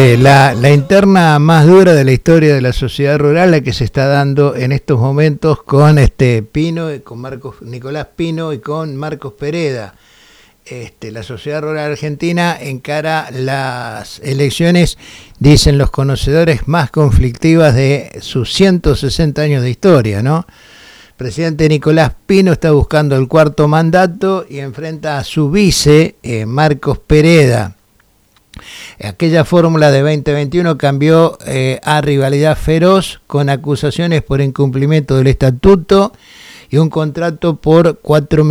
La interna más dura de la historia de la sociedad rural, la que se está dando en estos momentos con Pino, con Nicolás Pino y con Marcos Pereda. La sociedad rural argentina encara las elecciones, dicen los conocedores, más conflictivas de sus 160 años de historia, ¿no? El presidente Nicolás Pino está buscando el cuarto mandato y enfrenta a su vice, Marcos Pereda. Aquella fórmula de 2021 cambió a rivalidad feroz con acusaciones por incumplimiento del estatuto y un contrato por $4,5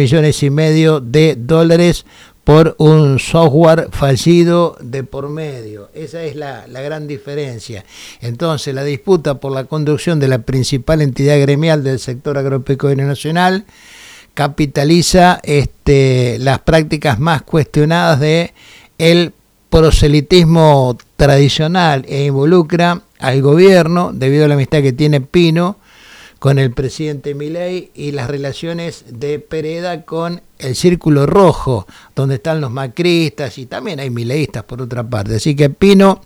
millones por un software fallido de por medio. Esa es la gran diferencia. Entonces, la disputa por la conducción de la principal entidad gremial del sector agropecuario nacional capitaliza las prácticas más cuestionadas de el proselitismo tradicional e involucra al gobierno debido a la amistad que tiene Pino con el presidente Milei y las relaciones de Pereda con el Círculo Rojo, donde están los macristas y también hay mileístas por otra parte. Así que Pino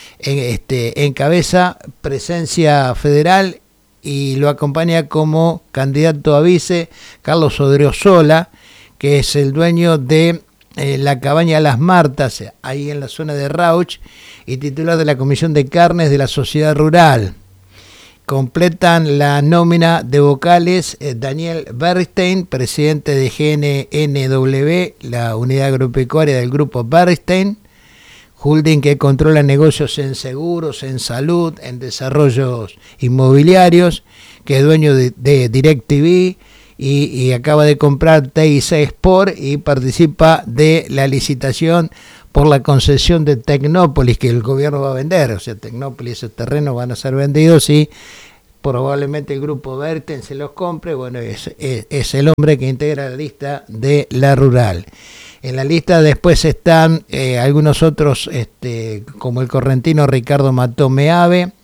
encabeza presencia federal y lo acompaña como candidato a vice Carlos Odriozola, que es el dueño de la cabaña Las Martas, ahí en la zona de Rauch, y titular de la Comisión de Carnes de la Sociedad Rural. Completan la nómina de vocales Daniel Bernstein, presidente de GNNW, la unidad agropecuaria del grupo Bernstein, holding que controla negocios en seguros, en salud, en desarrollos inmobiliarios, que es dueño de DirecTV, y acaba de comprar TIC Sport y participa de la licitación por la concesión de Tecnópolis que el gobierno va a vender. O sea, Tecnópolis, esos terrenos van a ser vendidos y probablemente el grupo Verten se los compre. Bueno, es el hombre que integra la lista de la rural. En la lista después están algunos otros, como el correntino Ricardo Matomeave,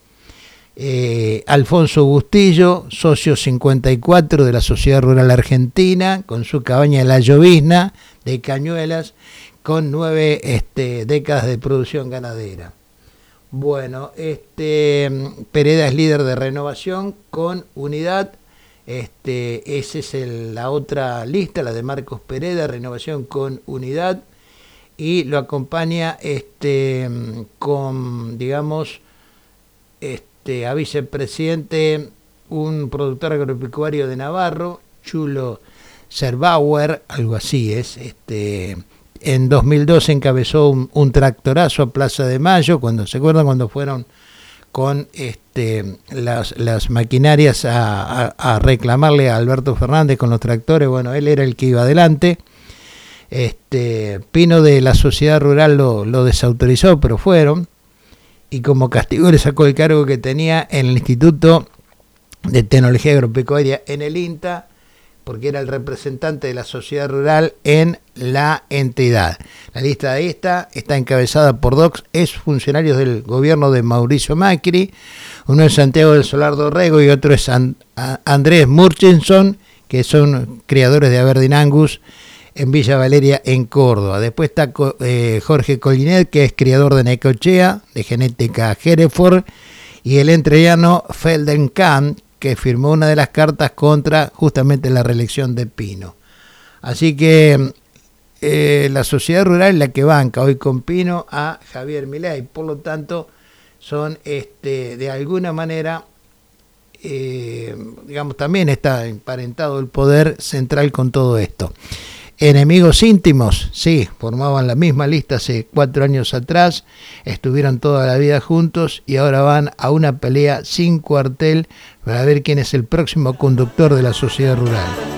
Alfonso Bustillo, socio 54 de la Sociedad Rural Argentina, con su cabaña La Llovizna de Cañuelas, con 9 décadas de producción ganadera. Bueno, Pereda es líder de Renovación con Unidad. Esa es la otra lista, la de Marcos Pereda, Renovación con Unidad, y lo acompaña con, digamos, a vicepresidente un productor agropecuario de Navarro, Chulo Serbauer, algo así es. En 2012 encabezó un tractorazo a Plaza de Mayo, ¿se acuerdan cuando fueron con las maquinarias a reclamarle a Alberto Fernández con los tractores? Bueno, él era el que iba adelante. Pino de la Sociedad Rural lo desautorizó, pero fueron. Y como castigo le sacó el cargo que tenía en el Instituto de Tecnología Agropecuaria en el INTA, porque era el representante de la sociedad rural en la entidad. La lista de esta está encabezada por dos exfuncionarios del gobierno de Mauricio Macri, uno es Santiago del Solar Dorrego y otro es Andrés Murchison, que son criadores de Aberdeen Angus en Villa Valeria, en Córdoba. Después está Jorge Colinet, que es criador de Necochea, de genética Hereford, y el entrerriano Feldenkamp, que firmó una de las cartas contra justamente la reelección de Pino. Así que la sociedad rural es la que banca hoy con Pino a Javier Milei. Por lo tanto, son de alguna manera, digamos, también está emparentado el poder central con todo esto. Enemigos íntimos, sí, formaban la misma lista hace 4 años atrás, estuvieron toda la vida juntos y ahora van a una pelea sin cuartel para ver quién es el próximo conductor de la sociedad rural.